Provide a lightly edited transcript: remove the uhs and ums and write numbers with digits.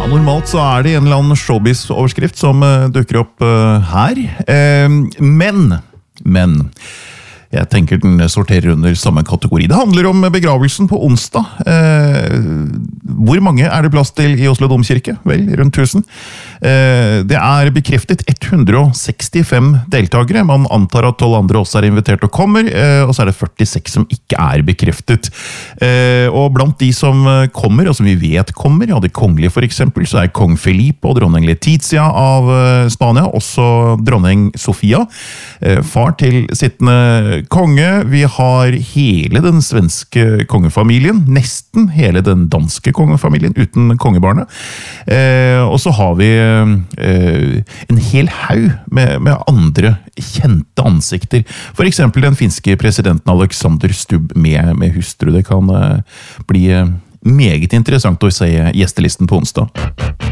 Normalt så det en eller annen showbiz-overskrift som dukker opp her. Men jeg tenker den sorterer under samme kategori. Det handler om begravelsen på onsdag. Hvor mange det plass til i Oslo Domkirke? Vel, rundt 1000. Det bekreftet 165 deltagere. Man antar at 12 andre også invitert og kommer, og så det 46 som ikke bekreftet. Og blant de som kommer, og som vi vet kommer, ja, det kongelige for eksempel, så kong Felipe og dronning Letizia av Spania, også dronning Sofia, far til sittende konge. Vi har hele den svenske kongefamilien, nesten hele den danske kongefamilien, uten kongebarnet. Og så har vi en hel haug med andre kjente ansikter. For eksempel den finske presidenten Alexander Stubb med hustru. Det kan bli meget interessant å se gjestelisten på onsdag.